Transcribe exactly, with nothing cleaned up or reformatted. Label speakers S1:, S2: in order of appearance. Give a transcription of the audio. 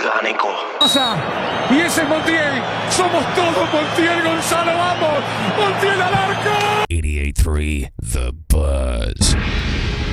S1: orgánico.
S2: Y ese es Montiel. Somos todos Montiel, Gonzalo, vamos. Montiel al arco.
S3: eighty-eight point three The Buzz.